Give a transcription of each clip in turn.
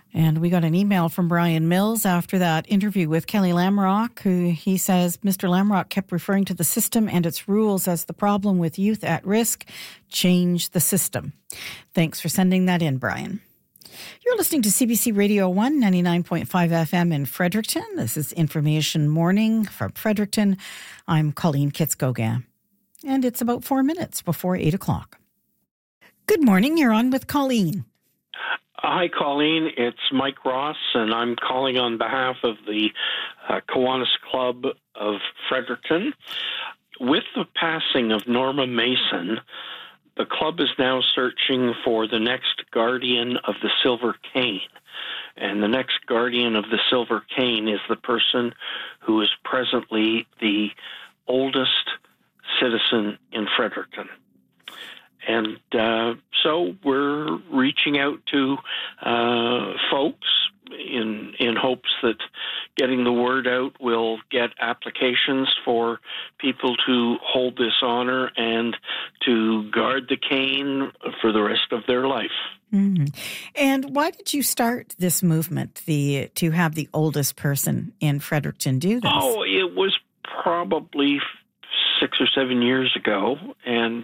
And we got an email from Brian Mills after that interview with Kelly Lamrock, who he says Mr. Lamrock kept referring to the system and its rules as the problem with youth at risk. Change the system. Thanks for sending that in, Brian. You're listening to CBC Radio 1, 99.5 FM in Fredericton. This is Information Morning from Fredericton. I'm Colleen Kitz-Gauguin. And it's about 4 minutes before 8 o'clock. Good morning. You're on with Colleen. Hi, Colleen. It's Mike Ross, and I'm calling on behalf of the Kiwanis Club of Fredericton. With the passing of Norma Mason, the club is now searching for the next guardian of the Silver Cane. And the next guardian of the Silver Cane is the person who is presently the oldest citizen in Fredericton. And so we're reaching out to folks in hopes that getting the word out will get applications for people to hold this honor and to guard the cane for the rest of their life. Mm-hmm. And why did you start this movement, to have the oldest person in Fredericton do this? Oh, it was probably 6 or 7 years ago, and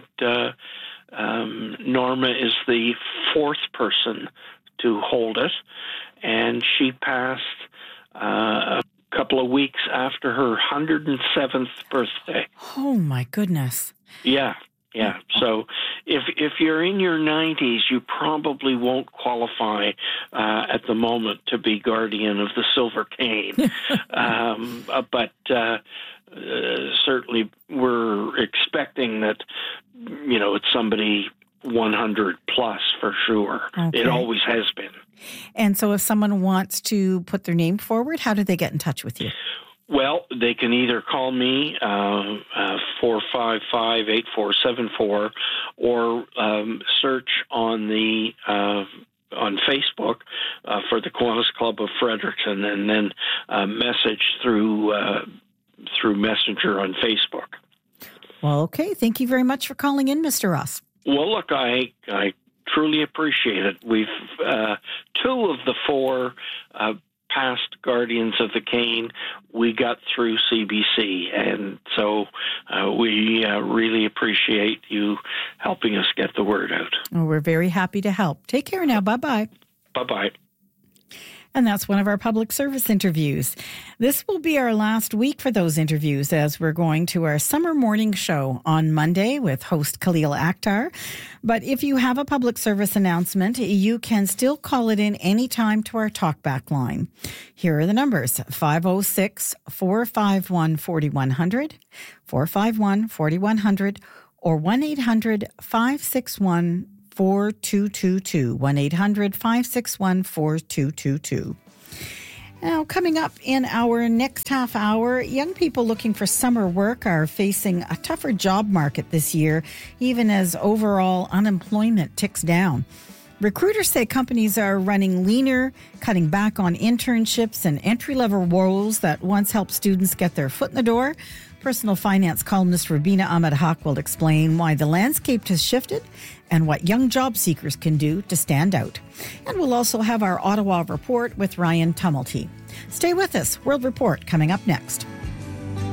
Norma is the fourth person to hold it, and she passed a couple of weeks after her 107th birthday. Oh, my goodness. Yeah. So if you're in your 90s, you probably won't qualify at the moment to be guardian of the Silver Cane. But certainly we're expecting that, it's somebody 100 plus for sure. Okay. It always has been. And so if someone wants to put their name forward, how do they get in touch with you? Well, they can either call me, 455-8474, or search on on Facebook for the Kiwanis Club of Fredericton, and then message through Messenger on Facebook. Well, okay. Thank you very much for calling in, Mr. Ross. Well, look, I truly appreciate it. We've two of the four past guardians of the cane we got through CBC, and so we really appreciate you helping us get the word out. Well, we're very happy to help. Take care now. Bye-bye. Bye-bye. And that's one of our public service interviews. This will be our last week for those interviews, as we're going to our summer morning show on Monday with host Khalil Akhtar. But if you have a public service announcement, you can still call it in anytime to our talkback line. Here are the numbers: 506-451-4100, 451-4100, or 1-800-561-4222, 1-800-561-4222. Now, coming up in our next half hour, young people looking for summer work are facing a tougher job market this year, even as overall unemployment ticks down. Recruiters say companies are running leaner, cutting back on internships and entry-level roles that once helped students get their foot in the door. Personal finance columnist Rubina Ahmed-Haq will explain why the landscape has shifted and what young job seekers can do to stand out. And we'll also have our Ottawa Report with Ryan Tumulty. Stay with us. World Report coming up next.